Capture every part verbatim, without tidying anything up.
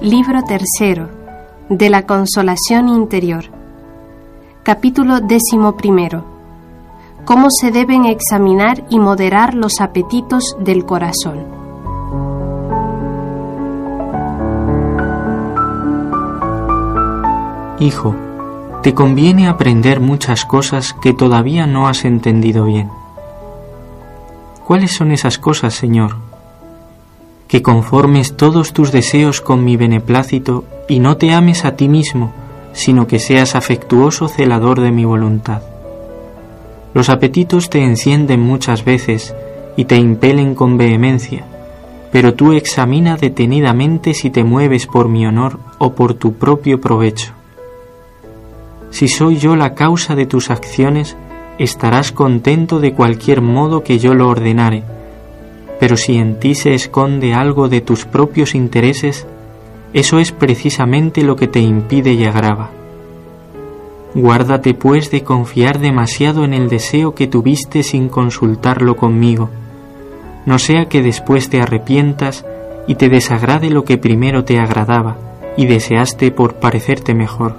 Libro tercero de la Consolación Interior. Capítulo décimo primero. Cómo se deben examinar y moderar los apetitos del corazón. Hijo, te conviene aprender muchas cosas que todavía no has entendido bien. ¿Cuáles son esas cosas, Señor? Que conformes todos tus deseos con mi beneplácito y no te ames a ti mismo, sino que seas afectuoso celador de mi voluntad. Los apetitos te encienden muchas veces y te impelen con vehemencia, pero tú examina detenidamente si te mueves por mi honor o por tu propio provecho. Si soy yo la causa de tus acciones, estarás contento de cualquier modo que yo lo ordenare, pero si en ti se esconde algo de tus propios intereses, eso es precisamente lo que te impide y agrava. Guárdate pues de confiar demasiado en el deseo que tuviste sin consultarlo conmigo, no sea que después te arrepientas y te desagrade lo que primero te agradaba y deseaste por parecerte mejor.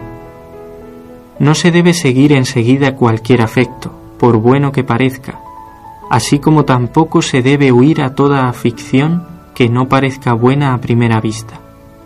No se debe seguir enseguida cualquier afecto, por bueno que parezca, así como tampoco se debe huir a toda afición que no parezca buena a primera vista.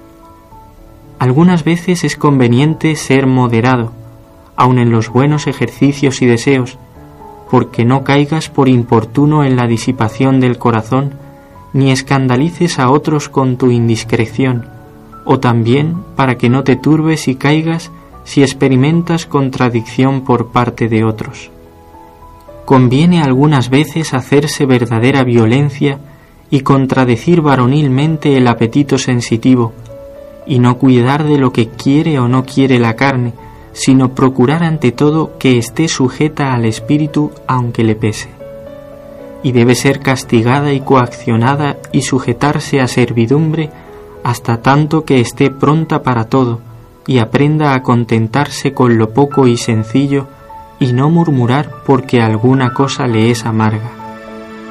Algunas veces es conveniente ser moderado, aun en los buenos ejercicios y deseos, porque no caigas por importuno en la disipación del corazón, ni escandalices a otros con tu indiscreción, o también para que no te turbes y caigas si experimentas contradicción por parte de otros. Conviene algunas veces hacerse verdadera violencia y contradecir varonilmente el apetito sensitivo, y no cuidar de lo que quiere o no quiere la carne, sino procurar ante todo que esté sujeta al espíritu aunque le pese. Y debe ser castigada y coaccionada y sujetarse a servidumbre hasta tanto que esté pronta para todo y aprenda a contentarse con lo poco y sencillo y no murmurar porque alguna cosa le es amarga.